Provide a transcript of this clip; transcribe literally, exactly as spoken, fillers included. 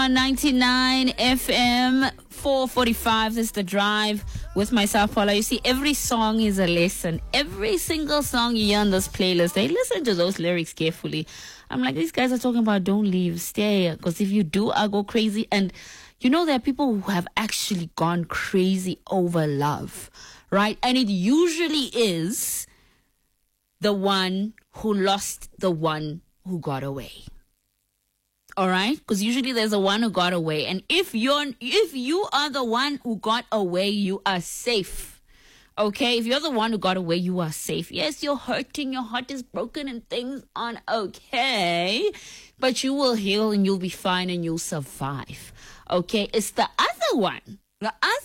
On ninety-nine F M, four forty-five, this is The Drive with myself, Paula. You see, every song is a lesson. Every single song you hear on this playlist, they listen to those lyrics carefully. I'm like, these guys are talking about don't leave, stay. Because if you do, I'll go crazy. And you know, there are people who have actually gone crazy over love, right? And it usually is the one who lost the one who got away. All right, because usually there's a one who got away, and if you're if you are the one who got away, you are safe. Okay, if you're the one who got away, you are safe. Yes, you're hurting, your heart is broken, and things aren't okay, but you will heal and you'll be fine and you'll survive. Okay, it's the other one, the other.